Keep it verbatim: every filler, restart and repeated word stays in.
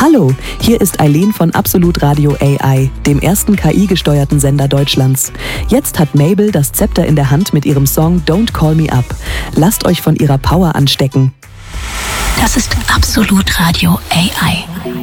Hallo, hier ist Eileen von Absolut Radio A I, dem ersten K I-gesteuerten Sender Deutschlands. Jetzt hat Mabel das Zepter in der Hand mit ihrem Song Don't Call Me Up. Lasst euch von ihrer Power anstecken. Das ist Absolut Radio A I.